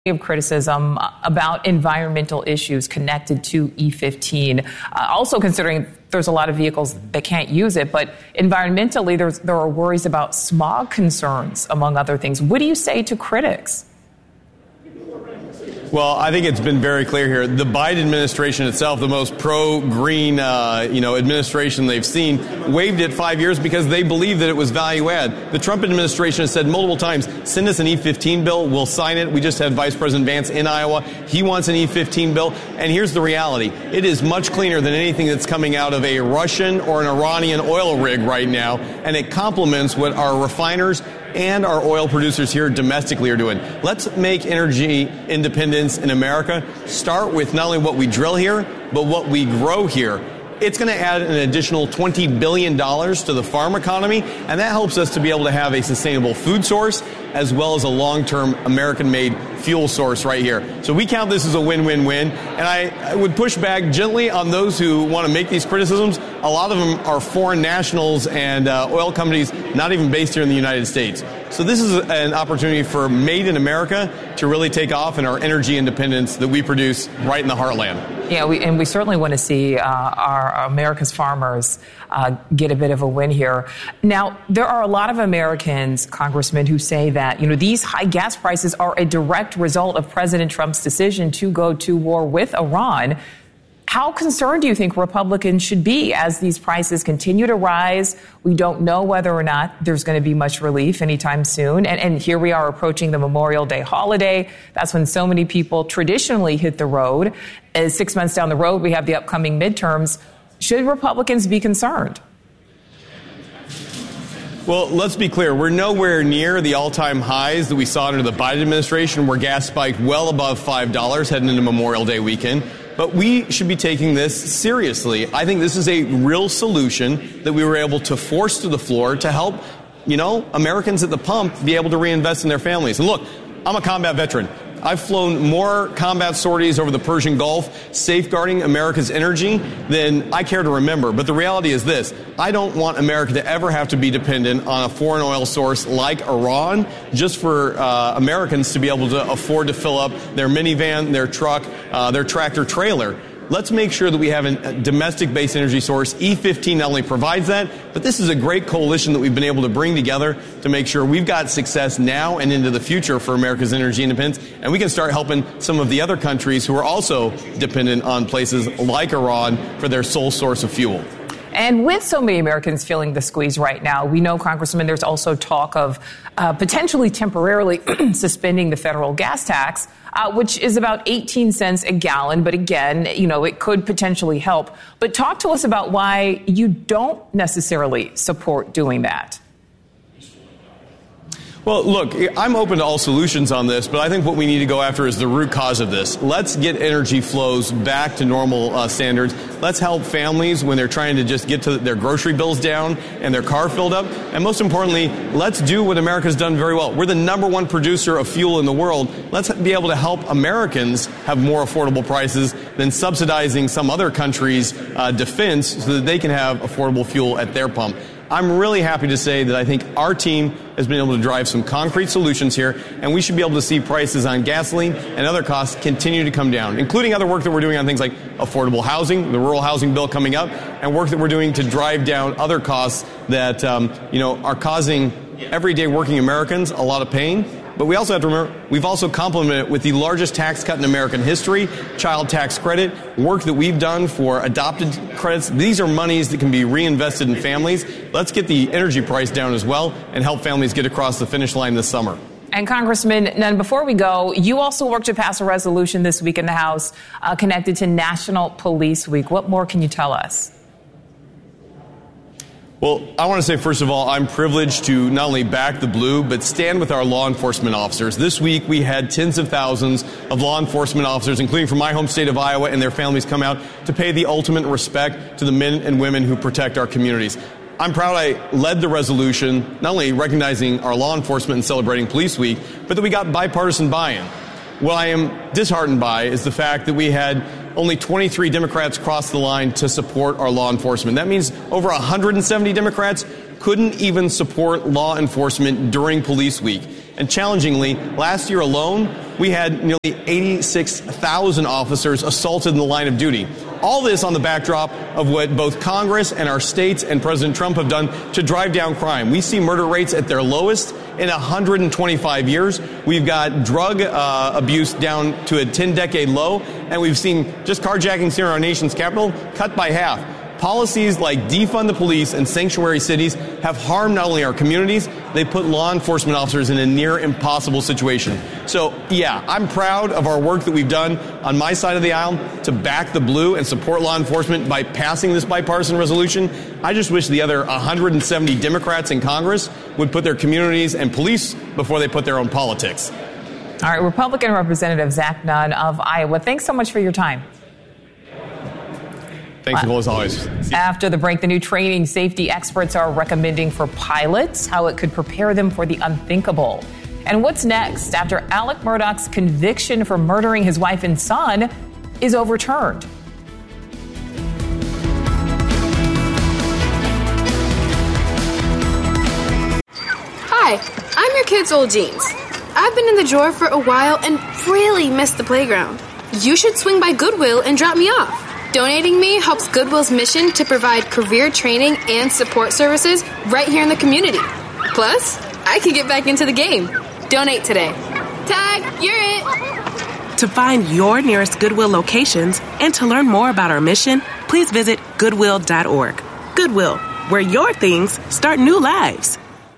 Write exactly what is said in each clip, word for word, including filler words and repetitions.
of criticism about environmental issues connected to E fifteen. Uh, also considering there's a lot of vehicles that can't use it, but environmentally there's, there are worries about smog concerns, among other things. What do you say to critics? Well, I think it's been very clear here. The Biden administration itself, the most pro-green, uh, you know, administration they've seen, waived it five years because they believe that it was value add. The Trump administration has said multiple times, send us an E fifteen bill, we'll sign it. We just had Vice President Vance in Iowa. He wants an E fifteen bill. And here's the reality. It is much cleaner than anything that's coming out of a Russian or an Iranian oil rig right now. And it complements what our refiners and our oil producers here domestically are doing. Let's make energy independence in America start with not only what we drill here, but what we grow here. It's going to add an additional twenty billion dollars to the farm economy, and that helps us to be able to have a sustainable food source as well as a long-term American-made fuel source right here. So we count this as a win-win-win, and I, I would push back gently on those who want to make these criticisms. A lot of them are foreign nationals and uh, oil companies not even based here in the United States. So this is an opportunity for Made in America to really take off in our energy independence that we produce right in the heartland. Yeah, we, and we certainly want to see uh, our America's farmers uh, get a bit of a win here. Now, there are a lot of Americans, Congressman, who say that, you know, these high gas prices are a direct result of President Trump's decision to go to war with Iran. How concerned do you think Republicans should be as these prices continue to rise? We don't know whether or not there's going to be much relief anytime soon. And, and here we are approaching the Memorial Day holiday. That's when so many people traditionally hit the road. As six months down the road, we have the upcoming midterms. Should Republicans be concerned? Well, let's be clear. We're nowhere near the all-time highs that we saw under the Biden administration, where gas spiked well above five dollars heading into Memorial Day weekend. But we should be taking this seriously. I think this is a real solution that we were able to force to the floor to help, you know, Americans at the pump be able to reinvest in their families. And look, I'm a combat veteran. I've flown more combat sorties over the Persian Gulf, safeguarding America's energy, than I care to remember. But the reality is this. I don't want America to ever have to be dependent on a foreign oil source like Iran just for uh, Americans to be able to afford to fill up their minivan, their truck, uh, their tractor trailer. Let's make sure that we have a domestic-based energy source. E fifteen not only provides that, but this is a great coalition that we've been able to bring together to make sure we've got success now and into the future for America's energy independence. And we can start helping some of the other countries who are also dependent on places like Iran for their sole source of fuel. And with so many Americans feeling the squeeze right now, we know, Congressman, there's also talk of uh, potentially temporarily suspending the federal gas tax, uh, which is about eighteen cents a gallon. But again, you know, it could potentially help. But talk to us about why you don't necessarily support doing that. Well, look, I'm open to all solutions on this, but I think what we need to go after is the root cause of this. Let's get energy flows back to normal uh, standards. Let's help families when they're trying to just get to their grocery bills down and their car filled up. And most importantly, let's do what America's done very well. We're the number one producer of fuel in the world. Let's be able to help Americans have more affordable prices than subsidizing some other country's uh, defense so that they can have affordable fuel at their pump. I'm really happy to say that I think our team has been able to drive some concrete solutions here, and we should be able to see prices on gasoline and other costs continue to come down, including other work that we're doing on things like affordable housing, the rural housing bill coming up, and work that we're doing to drive down other costs that, um, you know, are causing everyday working Americans a lot of pain. But we also have to remember, we've also complemented it with the largest tax cut in American history, child tax credit, work that we've done for adopted credits. These are monies that can be reinvested in families. Let's get the energy price down as well and help families get across the finish line this summer. And Congressman Nunn, before we go, you also worked to pass a resolution this week in the House uh, connected to National Police Week. What more can you tell us? Well, I want to say, first of all, I'm privileged to not only back the blue, but stand with our law enforcement officers. This week, we had tens of thousands of law enforcement officers, including from my home state of Iowa, and their families come out to pay the ultimate respect to the men and women who protect our communities. I'm proud I led the resolution, not only recognizing our law enforcement and celebrating Police Week, but that we got bipartisan buy-in. What I am disheartened by is the fact that we had only twenty-three Democrats cross the line to support our law enforcement. That means over one hundred seventy Democrats couldn't even support law enforcement during Police Week. And challengingly, last year alone, we had nearly eighty-six thousand officers assaulted in the line of duty. All this on the backdrop of what both Congress and our states and President Trump have done to drive down crime. We see murder rates at their lowest in one hundred twenty-five years. We've got drug uh, abuse down to a ten-decade low, and we've seen just carjackings here in our nation's capital cut by half. Policies like defund the police and sanctuary cities have harmed not only our communities, they put law enforcement officers in a near impossible situation. So, yeah, I'm proud of our work that we've done on my side of the aisle to back the blue and support law enforcement by passing this bipartisan resolution. I just wish the other one hundred seventy Democrats in Congress would put their communities and police before they put their own politics. All right, Republican Representative Zach Nunn of Iowa, thanks so much for your time. Thanks, Nicole, as always. After the break, the new training safety experts are recommending for pilots, how it could prepare them for the unthinkable. And what's next after Alec Murdaugh's conviction for murdering his wife and son is overturned? Hi, I'm your kid's old jeans. I've been in the drawer for a while and really missed the playground. You should swing by Goodwill and drop me off. Donating me helps Goodwill's mission to provide career training and support services right here in the community. Plus, I can get back into the game. Donate today. Tag, you're it. To find your nearest Goodwill locations and to learn more about our mission, please visit goodwill dot org. Goodwill, where your things start new lives.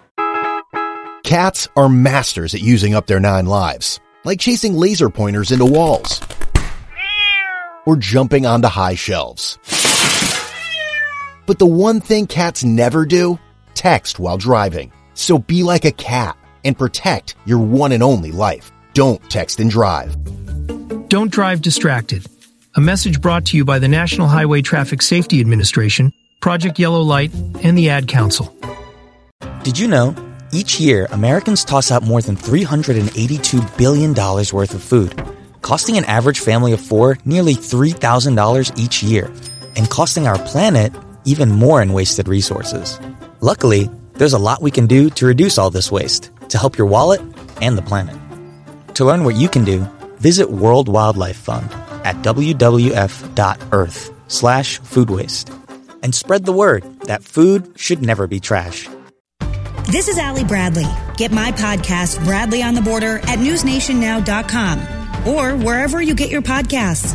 Cats are masters at using up their nine lives, like chasing laser pointers into walls or jumping onto high shelves. But the one thing cats never do? Text while driving. So be like a cat and protect your one and only life. Don't text and drive. Don't drive distracted. A message brought to you by the National Highway Traffic Safety Administration, Project Yellow Light, and the Ad Council. Did you know, each year Americans toss out more than three hundred eighty-two billion dollars worth of food, costing an average family of four nearly three thousand dollars each year, and costing our planet even more in wasted resources. Luckily, there's a lot we can do to reduce all this waste, to help your wallet and the planet. To learn what you can do, visit World Wildlife Fund at w w f dot earth slash food waste. And spread the word that food should never be trash. This is Allie Bradley. Get my podcast, Bradley on the Border, at news nation now dot com. Or wherever you get your podcasts.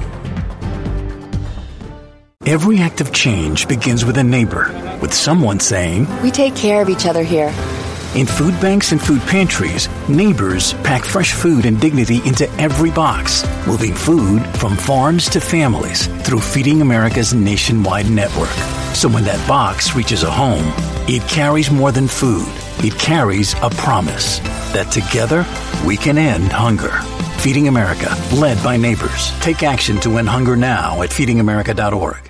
Every act of change begins with a neighbor, with someone saying, "We take care of each other here." In food banks and food pantries, neighbors pack fresh food and dignity into every box, moving food from farms to families through Feeding America's nationwide network. So when that box reaches a home, it carries more than food. It carries a promise that together we can end hunger. Feeding America, led by neighbors. Take action to end hunger now at feeding america dot org.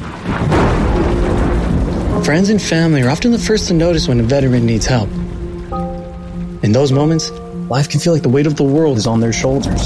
Friends and family are often the first to notice when a veteran needs help. In those moments, life can feel like the weight of the world is on their shoulders.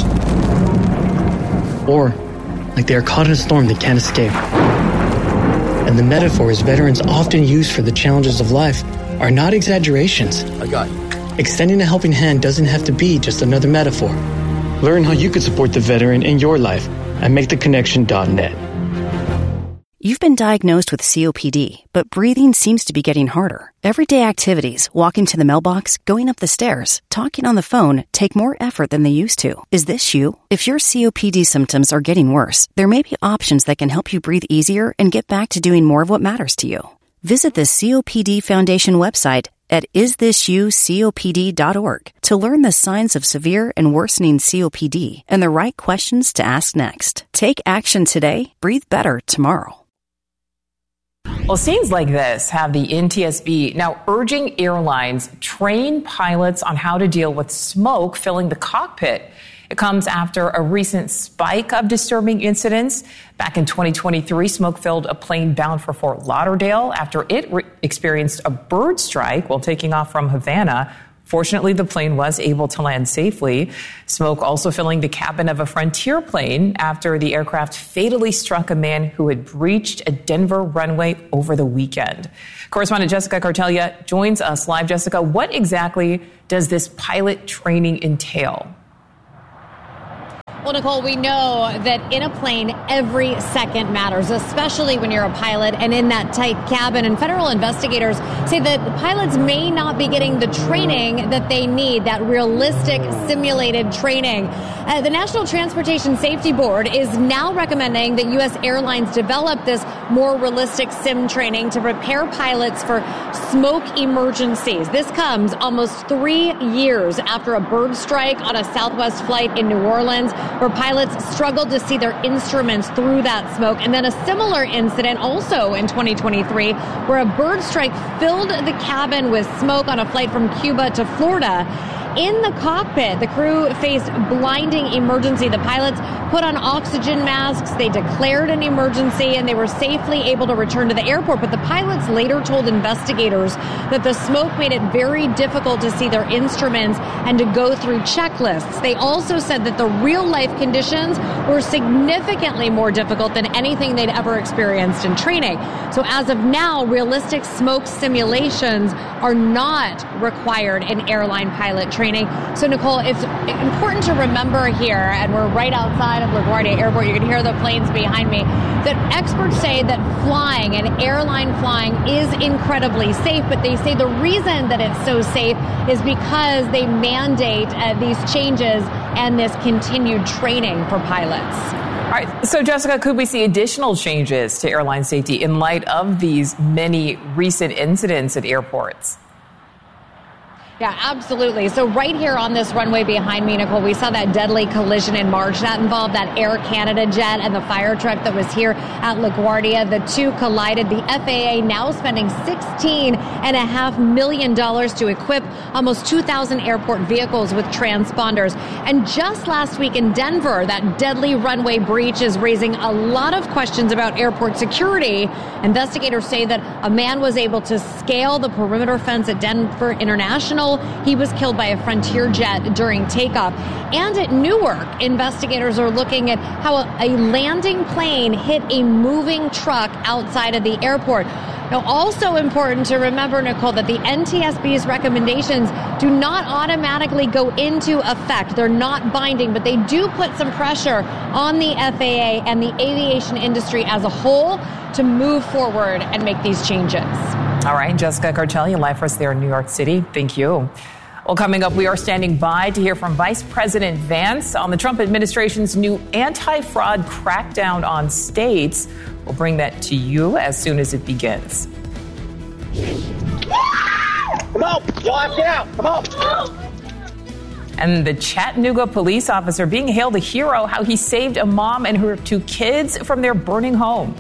Or like they are caught in a storm they can't escape. And the metaphors veterans often use for the challenges of life are not exaggerations. I got you. Extending a helping hand doesn't have to be just another metaphor. Learn how you could support the veteran in your life at make the connection dot net. You've been diagnosed with C O P D, but breathing seems to be getting harder. Everyday activities, walking to the mailbox, going up the stairs, talking on the phone, take more effort than they used to. Is this you? If your C O P D symptoms are getting worse, there may be options that can help you breathe easier and get back to doing more of what matters to you. Visit the C O P D Foundation website at is this you copd dot org to learn the signs of severe and worsening C O P D and the right questions to ask next. Take action today, breathe better tomorrow. Well, scenes like this have the N T S B now urging airlines train pilots on how to deal with smoke filling the cockpit. It comes after a recent spike of disturbing incidents. Back in twenty twenty-three, smoke filled a plane bound for Fort Lauderdale after it re- experienced a bird strike while taking off from Havana. Fortunately, the plane was able to land safely. Smoke also filling the cabin of a Frontier plane after the aircraft fatally struck a man who had breached a Denver runway over the weekend. Correspondent Jessica Cartelia joins us live. Jessica, what exactly does this pilot training entail? Well, Nicole, we know that in a plane, every second matters, especially when you're a pilot and in that tight cabin. And federal investigators say that pilots may not be getting the training that they need, that realistic simulated training. Uh, the National Transportation Safety Board is now recommending that U S airlines develop this more realistic sim training to prepare pilots for smoke emergencies. This comes almost three years after a bird strike on a Southwest flight in New Orleans, where pilots struggled to see their instruments through that smoke. And then a similar incident also in twenty twenty-three, where a bird strike filled the cabin with smoke on a flight from Cuba to Florida. In the cockpit, the crew faced blinding emergency. The pilots put on oxygen masks, they declared an emergency, and they were safely able to return to the airport. But the pilots later told investigators that the smoke made it very difficult to see their instruments and to go through checklists. They also said that the real-life conditions were significantly more difficult than anything they'd ever experienced in training. So as of now, realistic smoke simulations are not required in airline pilot training. So, Nicole, it's important to remember here, and we're right outside of LaGuardia Airport, you can hear the planes behind me, that experts say that flying and airline flying is incredibly safe, but they say the reason that it's so safe is because they mandate uh, these changes and this continued training for pilots. All right. So, Jessica, could we see additional changes to airline safety in light of these many recent incidents at airports? Yeah, absolutely. So right here on this runway behind me, Nicole, we saw that deadly collision in March. That involved that Air Canada jet and the fire truck that was here at LaGuardia. The two collided. The F A A now spending sixteen point five million dollars to equip almost two thousand airport vehicles with transponders. And just last week in Denver, that deadly runway breach is raising a lot of questions about airport security. Investigators say that a man was able to scale the perimeter fence at Denver International. He was killed by a Frontier jet during takeoff. And at Newark, investigators are looking at how a landing plane hit a moving truck outside of the airport. Now, also important to remember, Nicole, that the N T S B's recommendations do not automatically go into effect. They're not binding, but they do put some pressure on the F A A and the aviation industry as a whole to move forward and make these changes. All right, Jessica Cartelli, live for us there in New York City. Thank you. Well, coming up, we are standing by to hear from Vice President Vance on the Trump administration's new anti-fraud crackdown on states. We'll bring that to you as soon as it begins. Come on, y'all, get out. Come on. And the Chattanooga police officer being hailed a hero, how he saved a mom and her two kids from their burning home.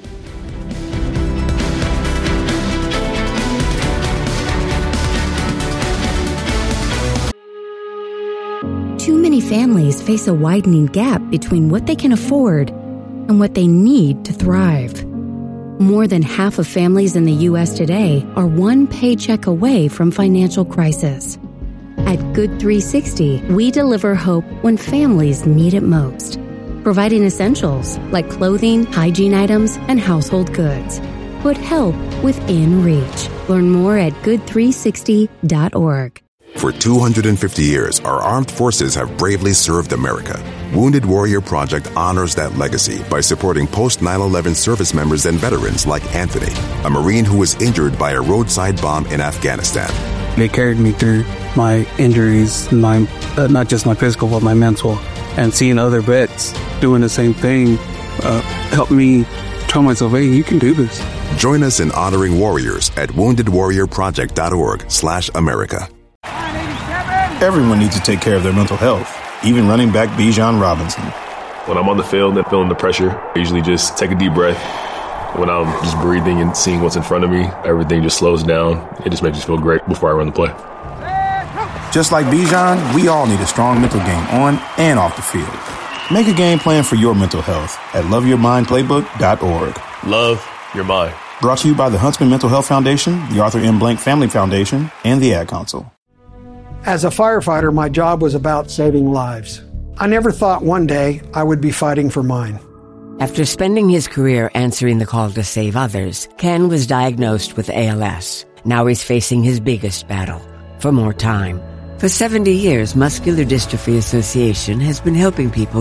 Too many families face a widening gap between what they can afford and what they need to thrive. More than half of families in the U S today are one paycheck away from financial crisis. At Good three sixty, we deliver hope when families need it most, providing essentials like clothing, hygiene items, and household goods. Put help within reach. Learn more at good three sixty dot org. For two hundred fifty years, our armed forces have bravely served America. Wounded Warrior Project honors that legacy by supporting post nine eleven service members and veterans like Anthony, a Marine who was injured by a roadside bomb in Afghanistan. They carried me through my injuries, my uh, not just my physical, but my mental. And seeing other vets doing the same thing uh, helped me tell myself, hey, you can do this. Join us in honoring warriors at wounded warrior project dot org slash America. Everyone needs to take care of their mental health, even running back Bijan Robinson. When I'm on the field and feeling the pressure, I usually just take a deep breath. When I'm just breathing and seeing what's in front of me, everything just slows down. It just makes me feel great before I run the play. Just like Bijan, we all need a strong mental game on and off the field. Make a game plan for your mental health at love your mind playbook dot org. Love your mind. Brought to you by the Huntsman Mental Health Foundation, the Arthur M. Blank Family Foundation, and the Ad Council. As a firefighter, my job was about saving lives. I never thought one day I would be fighting for mine. After spending his career answering the call to save others, Ken was diagnosed with A L S. Now he's facing his biggest battle, for more time. For seventy years, Muscular Dystrophy Association has been helping people